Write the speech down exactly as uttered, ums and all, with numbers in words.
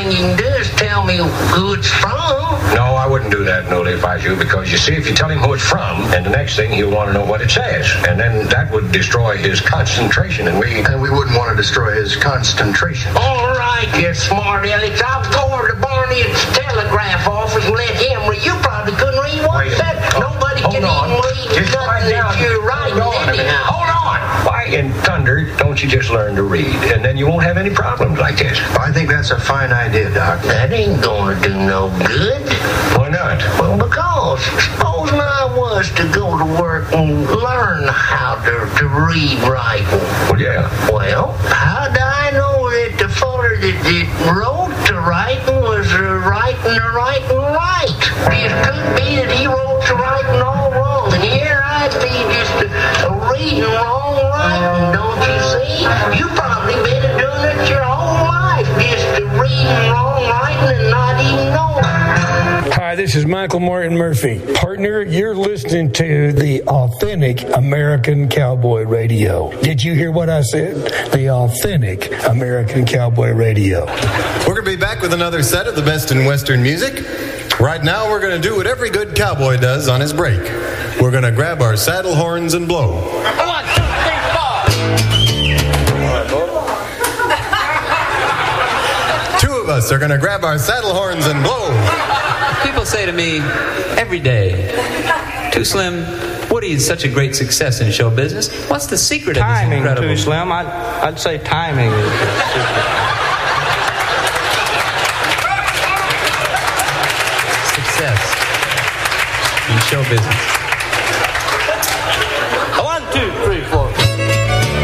thing you can do is tell me who it's from. No, I wouldn't do that, Noli, if I was you, because you see, if you tell him who it's from, and the next thing he'll want to know what it says, and then that would destroy his concentration, and we and we wouldn't want to destroy his concentration. All right, you smart Alex. I'll go over to Barney's telegraph office and let him read. You probably couldn't read what it said. Nobody can on. even read Just nothing that you're writing anyhow. Hold on. Why in thunder don't you just learn to read, and then you won't have any problems like this? I think that's a fine idea, Doc. That ain't gonna do no good. Why not? Well, because supposing I was to go to work and learn how to, to read writing. Well, yeah. Well, how do I know that the feller that, that wrote the writing was uh, writing the writing right? It could be that he wrote the writing all wrong, and here I'd be just uh, reading wrong writing, don't you see? You probably been doing it your whole life, just uh, reading wrong writing and not even knowing. Hi, this is Michael Martin Murphy. Partner, you're listening to the authentic American Cowboy Radio. Did you hear what I said? The authentic American Cowboy Radio. We're going to be back with another set of the best in Western music. Right now, we're going to do what every good cowboy does on his break. We're going to grab our saddle horns and blow. One, two, three, four. Two of us are going to grab our saddle horns and blow. People say to me every day, Too Slim, Woody is such a great success in show business. What's the secret timing, of this incredible... Too Slim. I'd, I'd say timing is the secret. Success in show business. One, two, three, four.